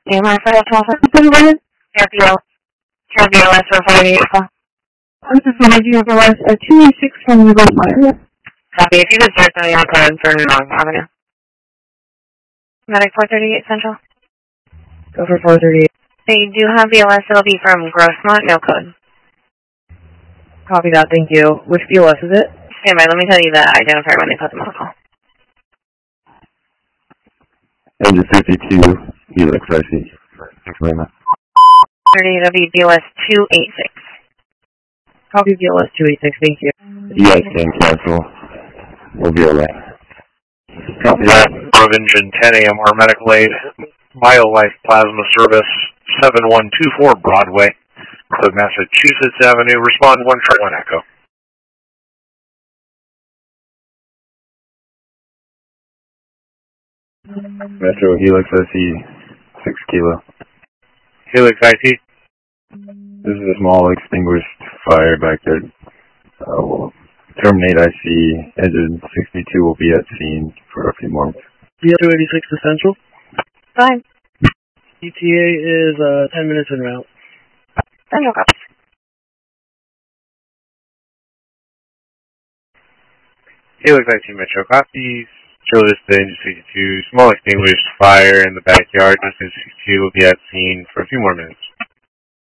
AMR for Delta, BLS for 48. I'm just going to do BLS 286 from the Gulf Fire. Copy. If you could start the code for Long Avenue. Medic 438 Central. Go for 438. They do have BLS. It'll be from Grossmont, no code. Copy that, thank you. Which BLS is it? Stand by, let me tell you the identifier when they put them on the call. Engine 52, Helix IC. Thanks very much. 38, it'll be BLS 286. Copy BLS 286, thank you. You guys can cancel. We'll be alright. Copy that. Of engine 10 AMR medical aid, BioLife Plasma Service, 7124 Broadway, Massachusetts Avenue. Respond 1 Echo. Metro Helix IC, 6 kilo. Helix IT. This is a small extinguished fire back there. We'll terminate IC. Engine 62 will be at scene for a few more minutes. DL286 to Central. Fine. ETA is 10 minutes en route. Central copy. Helix IT Metro copies. Show this to Engine 62. Small extinguished fire in the backyard. Engine 62 will be at scene for a few more minutes.